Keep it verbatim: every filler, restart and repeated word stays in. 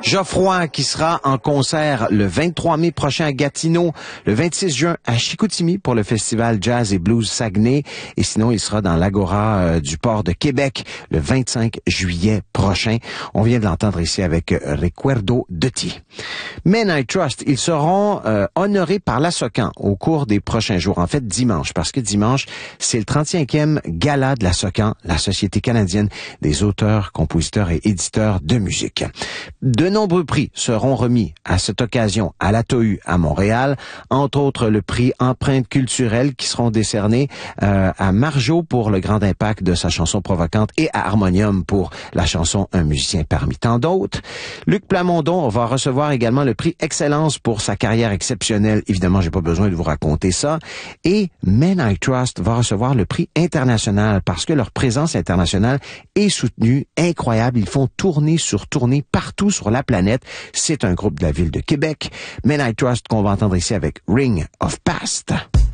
Geoffroy qui sera en concert le vingt-trois mai prochain à Gatineau, le vingt-six juin à Chicoutimi pour le festival Jazz et Blues Saguenay, et sinon il sera dans l'Agora euh, du port de Québec le vingt-cinq juillet prochain. On vient de l'entendre ici avec euh, Recuerdo de Ti. Men I Trust, ils seront euh, honorés par la SOCAN au cours des prochains jours, en fait dimanche, parce que dimanche c'est le trente-cinquième gala de la SOCAN, la Société canadienne des auteurs, compositeurs et éditeurs de musique. De nombreux prix seront remis à cette occasion à l'A T O U à Montréal, entre autres le prix Empreinte culturelle qui seront décernés euh, à Marjo pour le grand impact de sa chanson provocante et à Harmonium pour la chanson Un musicien parmi tant d'autres. Luc Plamondon va recevoir également le prix Excellence pour sa carrière exceptionnelle. Évidemment, j'ai pas besoin de vous raconter ça. Et Men I Trust va recevoir le prix international parce que leur présence internationale est soutenue, incroyable. Ils font tourner sur tournée partout sur la planète. C'est un groupe de la ville de Québec. Men I Trust qu'on va entendre ici avec Ring of Past.